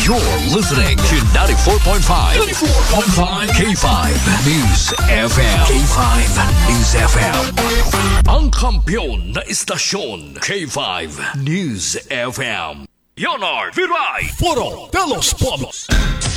You're listening to 94.5 K5 News FM. K5 News FM. Ang kampiyon na istasyon, K5 News FM. Leonard Viray, Foro de los Pueblos.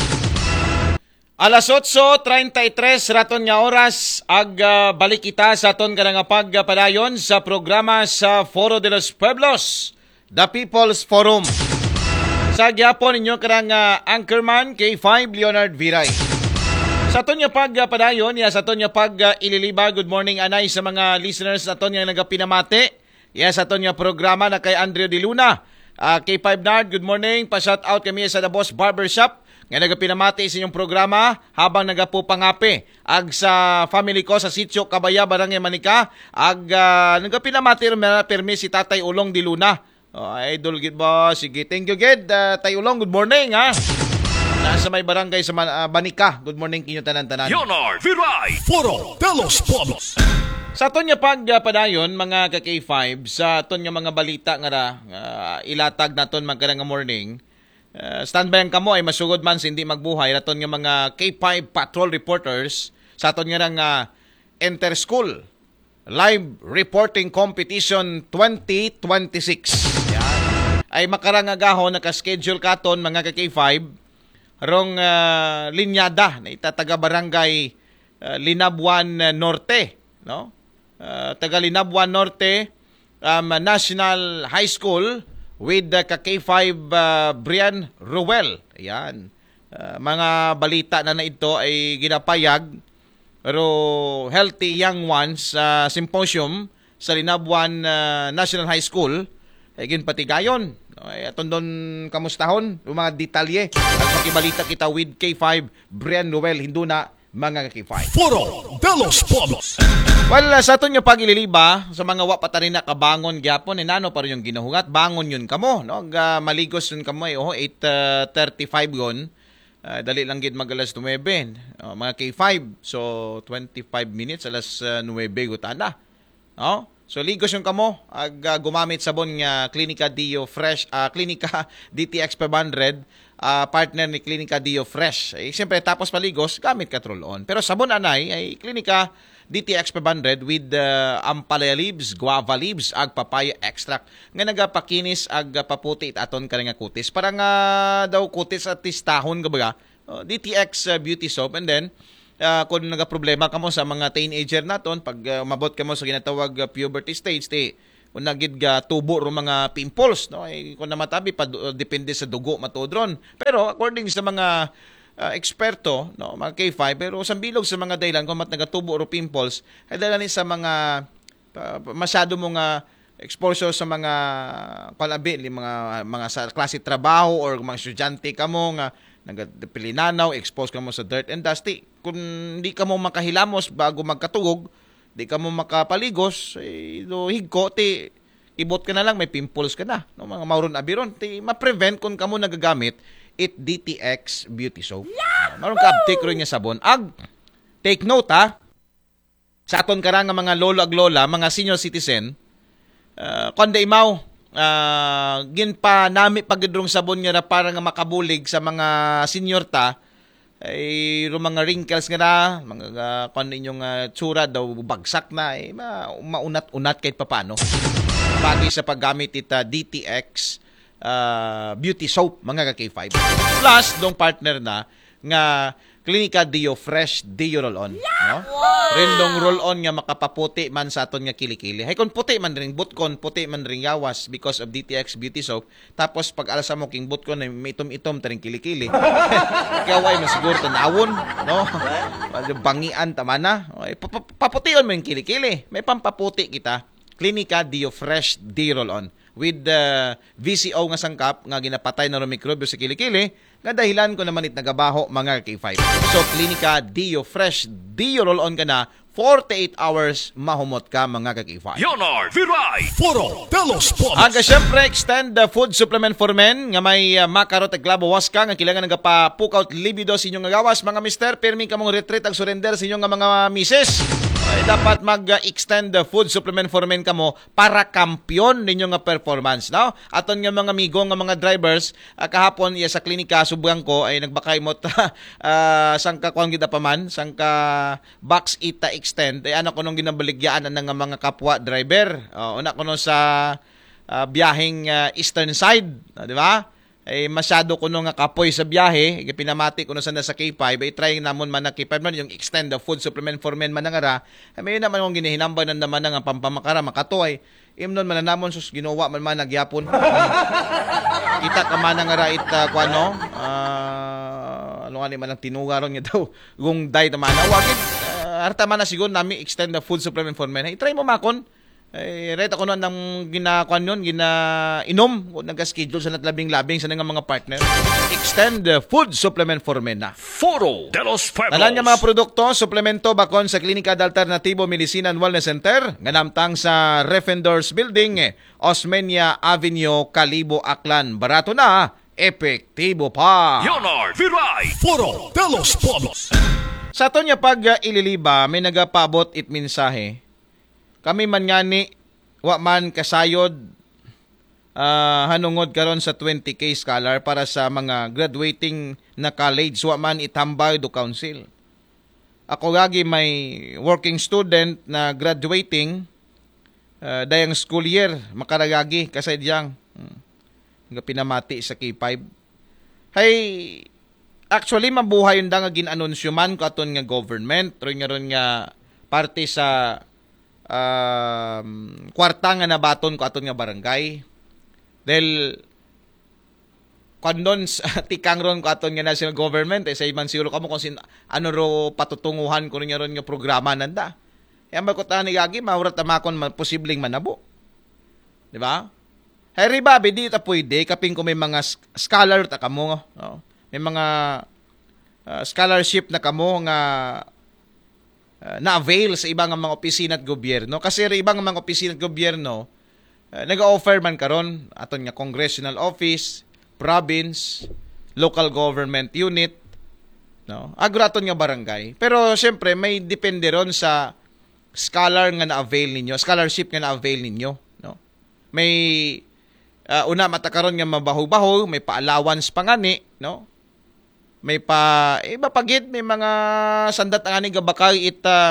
Alas 8:33 raton nga oras balik kita sa aton nga pagpadayon sa programa sa Foro de los Pueblos, The People's Forum. Sa gyapon ninyo karang anchorman K5 Leonard Viray. Sa aton nga pagpadayon, sa aton nga ililiba, good morning anay sa mga listeners aton nga nagapinamati. Sa aton nga programa na kay Andrea De Luna. K5 Nard, good morning. Pa-shout out kami sa The Boss Barbershop nga nagapinamati sa inyong programa habang nagapupangapi sa family ko sa Sitio Cabaya, Barangay Manica. Nagapinamati permi si Tatay Ulong Di Luna. Idol gid ba? Sige, thank you gid. Tay Ulong, good morning ha. Nasa may barangay sa Banica. Good morning kinyo tanan-tanan. Leonard Viray, Foro de los Pueblos. Sa aton nga pagpadayon mga ka-K5, sa aton nga mga balita nga ilatag naton magkarang nga morning. Standby ang kamo ay masugod man hindi magbuhay raton nga mga K5 patrol reporters sa aton nga Inter-School Live Reporting Competition 2026. Yan. Ay makarangagahon naka-schedule katon mga ka-K5 rong linyada na itataga barangay Linabuan Norte, no? Taga Linabuan Norte National High School with K5 Brian Ruel. Ayan. Mga balita na ito ay ginapayag pero Healthy Young Ones Symposium sa Linabuan National High School ay ginpatigayon. Ay aton doon kamustahon yung mga detalye at pakibalita kita with K5 Brian Ruel hinduna mga K5. Foro de los Pueblos. Well, sa aton nga pagililiba, sa mga wapata rin nakabangon gyapon, nano pa rin yung ginuhungat, bangon yun kamo, no? Maligos yun kamo, 8:35 yun. Dali lang gid mag-alas 9, mga K5. So, 25 minutes, alas 9 gutana. No? So, ligos yung kamo, gumamit sabon nga Clinica Dio Fresh, Clinica DTX 500, partner ni Clinica Dio Fresh. Siyempre, tapos paligos, gamit ka troll-on. Pero sabon anay ay Clinica DTX 500 with ampalaya leaves, guava leaves, ag papaya extract. Nga nagapakinis ag paputi aton ka nga kutis. Parang daw kutis at tistahon ka DTX beauty soap. And then, kung nagaproblema ka mo sa mga teenager naton, pag umabot ka mo sa ginatawag puberty stage, kung nagid tubo ro mga pimples, no? Ay, kung namatabi, depende sa dugo matodron. Pero according sa mga eksperto, no, mga K5, pero sambilog sa mga dahilan kung nagatubo ro pimples, ay dahil sa mga masyado mong exposure sa mga palabi, mga sa klase trabaho or mga estudyante ka mo nga nagapilinanaw, expose ka mo sa dirt and dusty. Kung hindi ka mo makahilamos bago magkatugog, di ka mo makapaligos, higko, ibot ka na lang, may pimples ka na. No, mga mauron abiron, ma-prevent kung ka mo nagagamit it DTX Beauty Soap. Maroon ka uptake rin nga sabon. Take note sa aton karang mga lolo ag lola, mga senior citizen, kundi imaw, ginpa nami pagidrong sabon nga na para nga makabulig sa mga senior ta, ay mga wrinkles nga na, mga kung inyong tsura daw bagsak na, maunat-unat kahit papano. Bagay sa paggamit ita DTX beauty soap, mga ka-K5. Plus, dong partner na nga Clinica Dio Fresh Dio Roll-On. No? Rindong roll-on nga makapaputi man sa aton nga kilikili. Hay kon puti man ring butkon, puti man ring yawas because of DTX beauty soap. Tapos pag alasa mo king butkon ay may itom-itom taring kilikili. Kaway masiguro tanawon, no? Bangian tama na. Paputiyon mo yung kilikili. May pampaputi kita. Clinica Dio Fresh Dio Roll-On with VCO nga sangkap nga ginapatay na mikrobyo sa kilikili nga dahilan ko naman nagabaho mga K5. So Clinica Dio Fresh Dio Roll-On ka na 48 hours mahumot ka mga K5. Leonard Viray, Foro de los Pueblos. Aga syempre extend the food supplement for men nga may makarot ag klabo waska nga kailangan nagapapukout libido sa inyong gawas mga mister, permi ka mong retreat ag surrender sa inyong mga misis. ay dapat mag-extend the food supplement for men kamo para kampiyon ninyo nga performance, no? Aton nga mga amigo nga mga drivers, kahapon iya sa klinika subang ko ay nagbakay mo sangka kuan gid pa man, sangka box ita extend ay ano ko nung ginabaligyaan nga mga kapwa driver. Una ko no sa biyaheng eastern side, di ba? Ay masyado ko nga kapoy sa biyahe, pinamati ko na sa K5, ay try namon man na K5 man yung extend the food supplement for men man nga ay may naman kong ginihinambay na naman nga pampamakara makato ay imnon man na namon sus ginawa man nagyapon. Kita ka man nga it kuano ano nga ni man ang tinugaron nga daw kung day naman wagit arta man na siguro nami extend the food supplement for men. Ay try mo makon. Right ako noon ng ginakuan yun, inom kung nag-schedule sa natlabing-labing sa nga mga partner. Extend the food supplement for men na. Foro de los Pueblos. Talan nga mga produkto, suplemento bakon sa Klinika de Alternativo Medicina and Wellness Center, ganamtang sa Refendors Building, Osmeña Avenue, Calibo, Aklan. Barato na, epektibo pa. Leonard Viray. Foro de los Pueblos. Sa ato niya pag ililiba, may nagapabot it mensahe. Kami man ngani wa man kasayod hanungod karon sa 20K scholar para sa mga graduating na college wa man itambay do council. Ako lagi may working student na graduating dayang school year makaragagi kasay diyang nga pinamati sa K5. Hay actually mabuhay yung nga ginanunsyo man ko aton nga government ron nga parte sa kwarta nga nabaton ko aton nga barangay dahil kondon tikang ron ko aton nga national government sa iman siguro kamo kung ano ro patutunguhan ko ron nga programa nanda yan ba ko tani gagi maurat tamakon posibleng manabo di ba Harry Bobby di ta pwede kaping ko may mga scholar ta kamo no? May mga scholarship na kamo nga na-avail sa ibang mga opisina at gobyerno. Kasi ibang mga opisina at gobyerno, nag-offer man karon aton nga congressional office, province, local government unit, no? Agro aton nga barangay. Pero siyempre, may depende ron sa scholar nga na-avail ninyo, scholarship nga na-avail ninyo. No? May, una matakaron nga mabaho-baho, may pa-allowance pa ngani, no? May iba pagit may mga sandat ang aning gabakay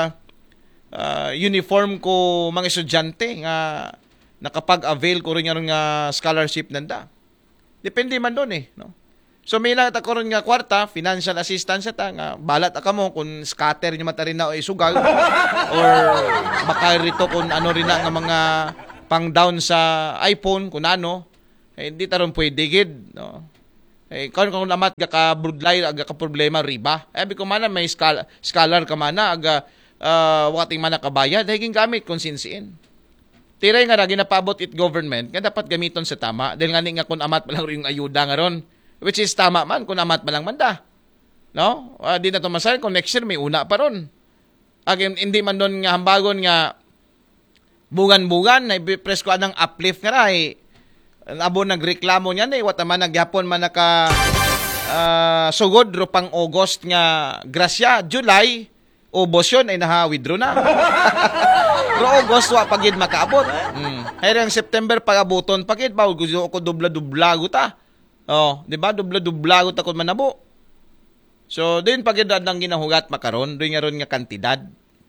uniform ko mga estudyante nga nakapag-avail ko rin nga scholarship nanda. Depende man doon no. So may lang ta karon nga kwarta, financial assistance ta nga balat ka mo kung scatter niyo mata rin na o sugal or baka rito kung ano rin na nga mga pang down sa iPhone kung ano, hindi taron pwede gid no. Kung namat ka budlay aga ka problema riba. Abi ko man may scholar ka man aga wating man kabayad higing gamit konsinsiin. Tiray nga ra ginapabot it government nga dapat gamiton sa tama dahil nga kun amat pa lang yung ayuda nga ron which is tama man kun amat pa lang manda. No? Di na to masal kung next year may una pa ron. Again hindi man doon nga hambagon nga bugan-bugan na press ko anang uplift nga ra abo nagreklamo niyan wata man nagyapon man naka sugod ro pang August nga grasya July ubos yun ay naha-withdraw na. Pero August wa pagid makaabot. Hayang September pagabuton pagid ba gusto ko dubla-dubla guta. Oh, di ba dubla-dubla guta kun manabo. So din pagid nang ginahugat makaron doy nga ron nga kantidad.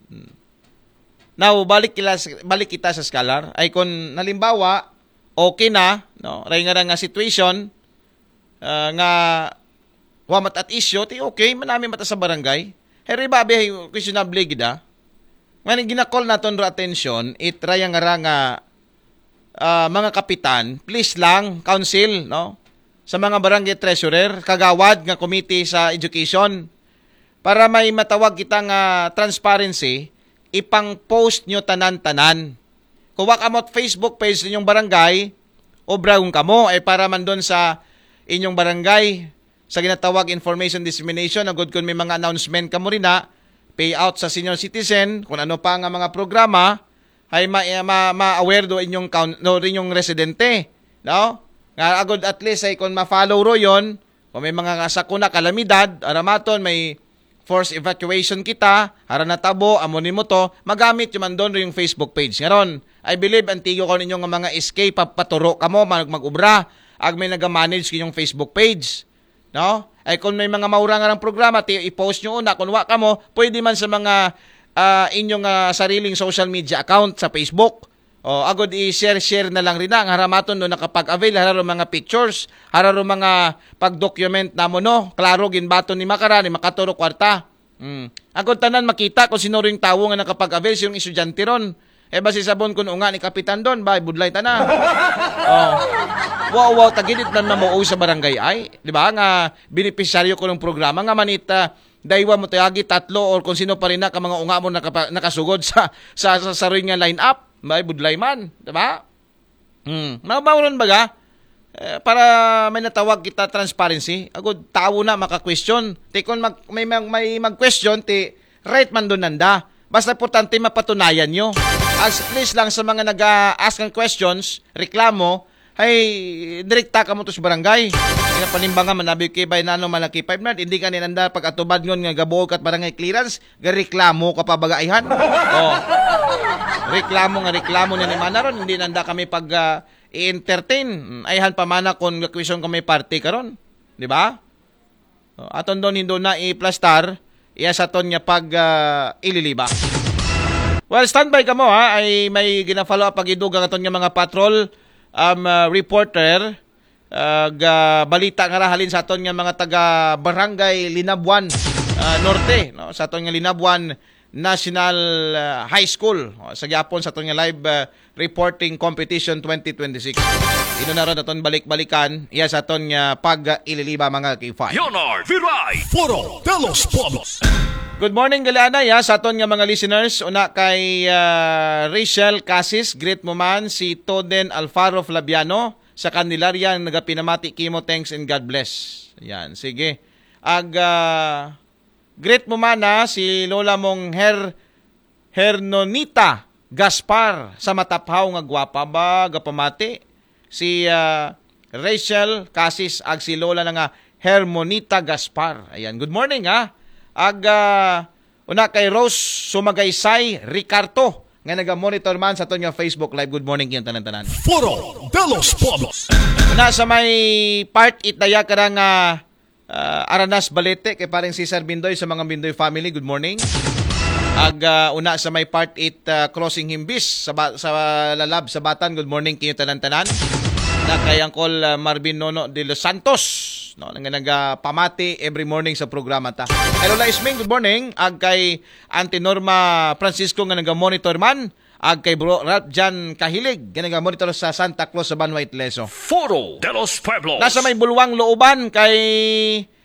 Now balik kita sa scholar ay kun halimbawa okay na, no? Ray nga situation nga wamat at issue, ti okay, manami mata sa barangay. Heri babi, questionable gida. Ngayon, ginakall naton ro attention, ray nga mga kapitan, please lang, council, no? Sa mga barangay treasurer, kagawad nga committee sa education, para may matawag kita nga transparency, ipang-post nyo tanan-tanan. Kung wakamot Facebook page ninyong barangay, obra kung kamo, ay para man doon sa inyong barangay, sa ginatawag information dissemination, agad kung may mga announcement kamo rin na, payout sa senior citizen, kung ano pa nga mga programa, ay ma-aware do inyong residente. No? Nga agad at least ay kung ma-follow ro yon, kung may mga sakuna kalamidad, aramaton may force evacuation kita, hara natabo, amonin mo to, magamit yung mandon yung Facebook page. Ngaron, I believe, antigo ko ninyo nga mga escape, paturo ka mo, mag-ubra, ag may nag-manage kinyong Facebook page. No? Ay kung may mga maura nga ng programa, i-post nyo una, kung wa ka mo, pwede man sa mga inyong sariling social media account sa Facebook. O, agod i-share na lang rin ang haramaton no nakapag-avail, hararo mga pictures, hararo mga pag-document na mo no, klaro ginbaton ni Makara, ni Makaturo kwarta. Agod tanan makita kung sino ring tawo nga nakapag-avail, yung estudyante ron. Basi sabon kun unga ni Kapitan Don, bay, budlay ta na. Wow, tagidit man mamuo sa barangay ay, di ba? Nga beneficiaryo ko ng programa nga manita daywa mo tayagi tatlo or kung sino pa rin na ka mga unga mo nakasugod sa ring nga line up, bay budlay man, di ba? Mabawron baga para may natawag kita transparency. Agud tawo na maka-question. Ti kon may mag-question ti right man doon nanda. Basta importante mapatunayan nyo. As please lang sa mga nag-ask ng questions, reklamo, ay direkta ka mo to sa barangay. Panimbanga manabi kay bay nano malaki 5 na hindi ka ninanda pag atubad ngon nga gabuok at barangay clearance, gareklamo ka pa bagaihan. Reklamo niya ni Manaron, hindi nanda kami pag i-entertain. Ayhan pa mana kon question kami party karon, di ba? Aton don hindo na i-plastar iya sa ton nga pag ililiba. Well, standby ka mo ha, ay may gina-follow up pag-idugang aton nga mga patrol reporter balita nga rahalin sa aton nga mga taga Barangay Linabuan Norte, no? Sa aton nga Linabuan National High School, sa gyapon sa aton nga live reporting competition 2026. Ino na ron aton balik-balikan iya sa aton nga pag-ililiba mga K5. Leonard Viray, Foro de los Pueblos. Good morning Galiana ya sa aton nga mga listeners. Una kay Rachel Casis, greet mo man si Toden Alfaro Flaviano sa Candelaria nagapinamati kimo, thanks and God bless. Yan, sige. Greet mo man si Lola mong Hernonita Gaspar sa Mataphaw nga gwapa ba gapamati. Si Rachel Casis ag si Lola nga Hermonita Gaspar. Ayan, good morning ha. Una kay Rose Sumagaysay Ricardo nga naga-monitor man sa aton nga Facebook Live. Good morning kayong tanan-tanan. Foro de los Pueblos. Una sa may part itaya ka nga Aranas Balete kay paring Cesar Bindoy sa mga Bindoy family. Good morning. Una sa may part it Crossing Himbis sa Lalab sa Batan. Good morning kayong tanan-tanan. Na kay Uncle Marvin Nono de los Santos, no, nga nagapamati every morning sa programa ta. Hello La Isming, good morning. Ag kay Auntie Norma Francisco nga naga-monitor man. Ag kay Bro Ralph Jan Kahilig nga naga-monitor sa Santa Claus sa Banwait Leso. Foro de los Pueblos. Nasa may Bulwang Looban kay